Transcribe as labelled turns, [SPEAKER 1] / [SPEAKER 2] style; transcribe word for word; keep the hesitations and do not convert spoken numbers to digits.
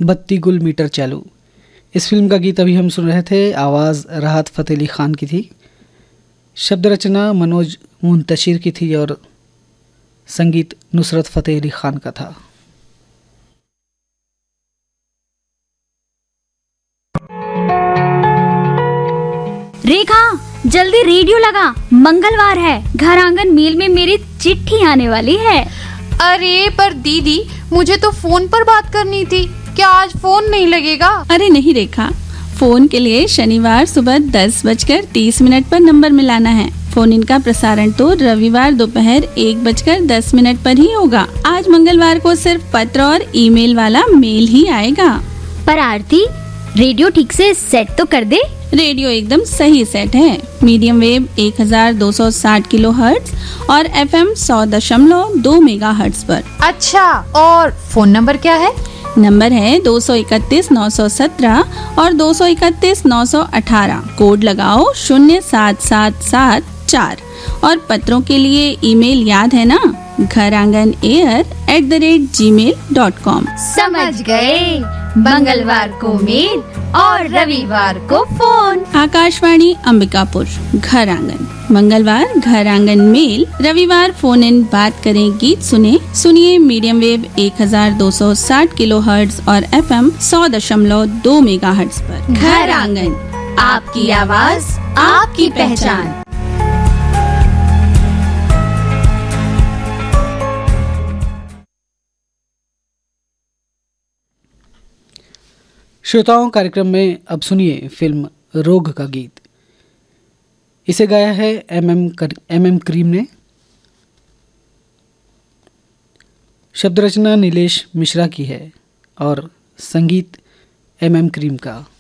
[SPEAKER 1] बत्ती गुल मीटर चालू। इस फिल्म का गीत अभी हम सुन रहे थे, आवाज़ राहत फ़तेह अली ख़ान की थी, शब्द रचना मनोज मुंतशिर की थी और संगीत नुसरत फ़तेह अली ख़ान का था।
[SPEAKER 2] रेखा, जल्दी रेडियो लगा, मंगलवार है, घर आंगन मेल में मेरी चिट्ठी आने वाली है।
[SPEAKER 3] अरे पर दीदी, मुझे तो फोन पर बात करनी थी, क्या आज फोन नहीं लगेगा?
[SPEAKER 4] अरे नहीं रेखा, फोन के लिए शनिवार सुबह दस बजकर तीस मिनट पर नंबर मिलाना है। फोन इन का प्रसारण तो रविवार दोपहर एक बजकर दस मिनट पर ही होगा। आज मंगलवार को सिर्फ पत्र और ईमेल वाला मेल ही आएगा।
[SPEAKER 2] पर आरती, रेडियो ठीक से सेट तो कर दे।
[SPEAKER 4] रेडियो एकदम सही सेट है। मीडियम वेव एक हज़ार दो सौ साठ किलो हर्ट्ज और एफएम सौ दशमलव दो मेगा हर्ट्ज पर।
[SPEAKER 3] अच्छा, और फोन नंबर क्या है?
[SPEAKER 4] नंबर है दो सौ इकतीस नौ सौ सत्रह और दो सौ इकतीस नौ सौ अठारह। कोड लगाओ शून्य सात सात सात चार। और पत्रों के लिए ईमेल याद है ना, घर आंगन air at the rate ji mail dot com.
[SPEAKER 2] समझ गए, मंगलवार को मेल और रविवार को फोन।
[SPEAKER 4] आकाशवाणी अंबिकापुर, घर आंगन। मंगलवार घर आंगन मेल, रविवार फोन इन बात करें गीत सुने। सुनिए मीडियम वेव एक हज़ार दो सौ साठ किलो हर्ट्ज और एफएम सौ दशमलव दो मेगा हर्ट्ज पर।
[SPEAKER 2] घर आंगन, आपकी आवाज आपकी पहचान।
[SPEAKER 1] श्रोताओं, कार्यक्रम में अब सुनिए फिल्म रोग का गीत। इसे गाया है M M M M cream ने, शब्द रचना नीलेश मिश्रा की है और संगीत एम एम क्रीम का।